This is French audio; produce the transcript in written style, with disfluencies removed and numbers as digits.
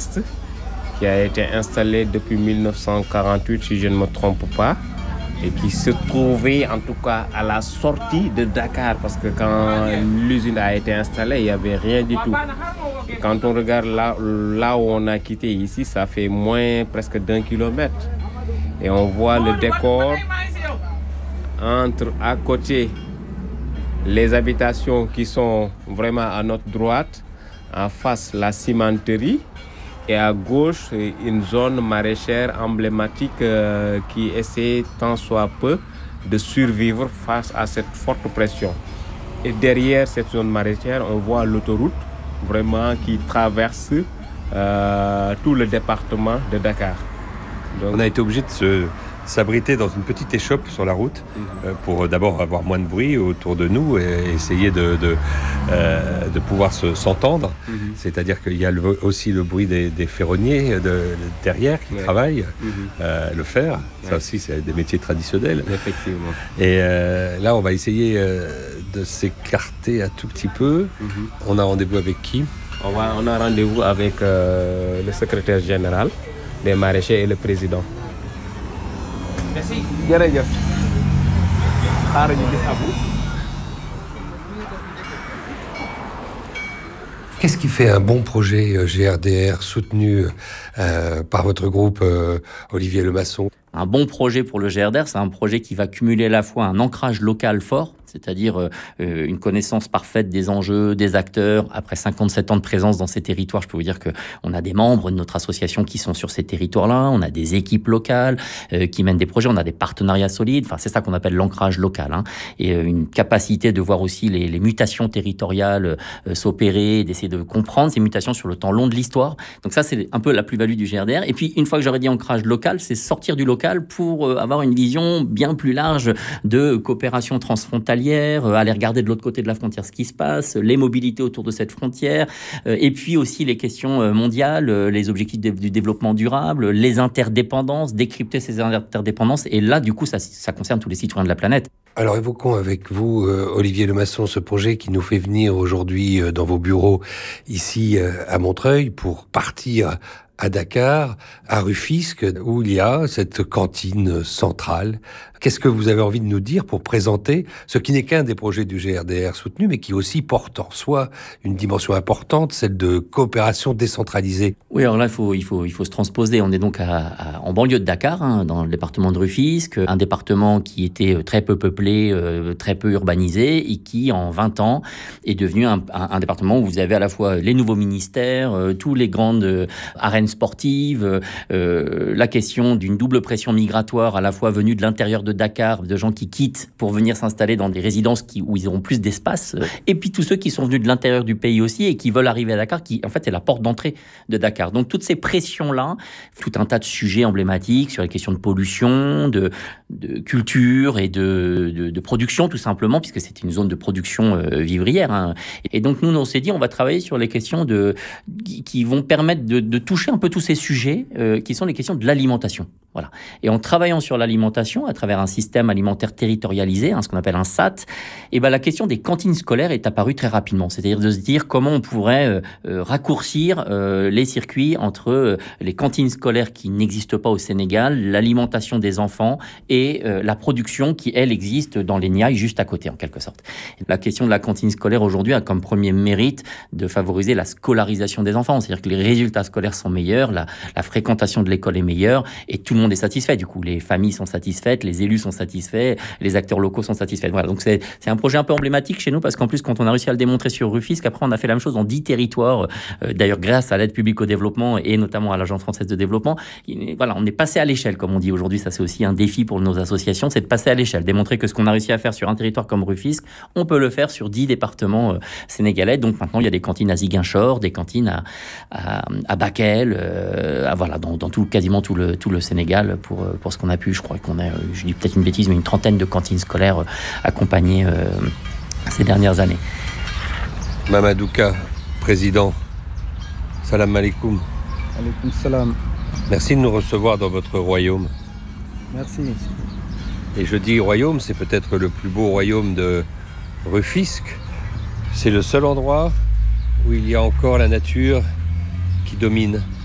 vaste qui a été installé depuis 1948, si je ne me trompe pas, et qui se trouvait en tout cas à la sortie de Dakar, parce que quand l'usine a été installée, il n'y avait rien du tout. Et quand on regarde là où on a quitté ici, ça fait moins presque d'1 kilomètre. Et on voit le décor entre à côté les habitations qui sont vraiment à notre droite, en face la cimenterie, et à gauche une zone maraîchère emblématique qui essaie tant soit peu de survivre face à cette forte pression. Et derrière cette zone maraîchère, on voit l'autoroute vraiment qui traverse tout le département de Dakar. Donc, on a été obligé de s'abriter dans une petite échoppe sur la route pour d'abord avoir moins de bruit autour de nous et essayer de pouvoir s'entendre. C'est-à-dire qu'il y a aussi le bruit des ferronniers derrière qui travaillent, le fer, ça aussi c'est des métiers traditionnels. Effectivement. Et là on va essayer de s'écarter un tout petit peu. On a rendez-vous avec qui ? On a rendez-vous avec le secrétaire général des maraîchers et le président. Merci. Qu'est-ce qui fait un bon projet GRDR soutenu par votre groupe, Olivier Lemasson ? Un bon projet pour le GRDR, c'est un projet qui va cumuler à la fois un ancrage local fort, c'est-à-dire une connaissance parfaite des enjeux, des acteurs. Après 57 ans de présence dans ces territoires, je peux vous dire qu'on a des membres de notre association qui sont sur ces territoires-là, on a des équipes locales qui mènent des projets, on a des partenariats solides, enfin, c'est ça qu'on appelle l'ancrage local, hein, et une capacité de voir aussi les mutations territoriales s'opérer, d'essayer de comprendre ces mutations sur le temps long de l'histoire. Donc ça, c'est un peu la plus-value du GRDR. Et puis, une fois que j'aurais dit ancrage local, c'est sortir du local pour avoir une vision bien plus large de coopération transfrontalière, aller regarder de l'autre côté de la frontière ce qui se passe, les mobilités autour de cette frontière, et puis aussi les questions mondiales, les objectifs du développement durable, les interdépendances, décrypter ces interdépendances. Et là, du coup, ça concerne tous les citoyens de la planète. Alors évoquons avec vous, Olivier Lemasson, ce projet qui nous fait venir aujourd'hui dans vos bureaux ici à Montreuil pour partir à Dakar, à Rufisque, où il y a cette cantine centrale. Qu'est-ce que vous avez envie de nous dire pour présenter ce qui n'est qu'un des projets du GRDR soutenu, mais qui aussi porte en soi une dimension importante, celle de coopération décentralisée? Oui, alors là, il faut se transposer. On est donc en banlieue de Dakar, hein, dans le département de Rufisque, un département qui était très peu peuplé, très peu urbanisé, et qui, en 20 ans, est devenu un département où vous avez à la fois les nouveaux ministères, tous les grandes arènes sportives, la question d'une double pression migratoire à la fois venue de l'intérieur de Dakar, de gens qui quittent pour venir s'installer dans des résidences où ils auront plus d'espace, et puis tous ceux qui sont venus de l'intérieur du pays aussi et qui veulent arriver à Dakar, qui en fait est la porte d'entrée de Dakar. Donc toutes ces pressions-là, tout un tas de sujets emblématiques sur les questions de pollution, de culture et de production tout simplement, puisque c'est une zone de production vivrière, hein. Et donc nous on s'est dit on va travailler sur les questions qui vont permettre de toucher un peu tous ces sujets qui sont les questions de l'alimentation. Voilà. Et en travaillant sur l'alimentation à travers un système alimentaire territorialisé, hein, ce qu'on appelle un SAT, et ben la question des cantines scolaires est apparue très rapidement. C'est-à-dire de se dire comment on pourrait raccourcir les circuits entre les cantines scolaires qui n'existent pas au Sénégal, l'alimentation des enfants et la production qui, elle, existe dans les Niayes juste à côté, en quelque sorte. La question de la cantine scolaire aujourd'hui a comme premier mérite de favoriser la scolarisation des enfants. C'est-à-dire que les résultats scolaires sont meilleurs, la fréquentation de l'école est meilleure et tout le monde est satisfait. Du coup, les familles sont satisfaites, les élus sont satisfaits, les acteurs locaux sont satisfaits. Voilà, donc c'est un projet un peu emblématique chez nous parce qu'en plus, quand on a réussi à le démontrer sur Rufisque, après on a fait la même chose dans 10 territoires, d'ailleurs grâce à l'aide publique au développement et notamment à l'Agence française de développement. Voilà, on est passé à l'échelle, comme on dit aujourd'hui. Ça, c'est aussi un défi pour nos associations, c'est de passer à l'échelle, démontrer que ce qu'on a réussi à faire sur un territoire comme Rufisque, on peut le faire sur 10 départements sénégalais. Donc maintenant, il y a des cantines à Ziguinchor, des cantines à Bakel, voilà, dans quasiment tout le Sénégal pour ce qu'on a pu. Je crois qu'on a, je dis peut-être une bêtise, mais une trentaine de cantines scolaires accompagnées ces dernières années. Mamadouka, président, salam alaikum. Alaikum salam. Merci de nous recevoir dans votre royaume. Merci. Et je dis royaume, c'est peut-être le plus beau royaume de Rufisque. C'est le seul endroit où il y a encore la nature qui domine.